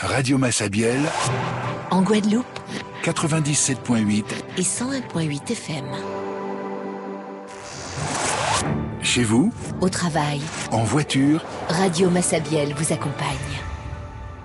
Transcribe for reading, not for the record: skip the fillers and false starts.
Radio Massabielle, En Guadeloupe 97.8, et 101.8 FM. chez vous, Au travail, en voiture, Radio Massabielle vous accompagne.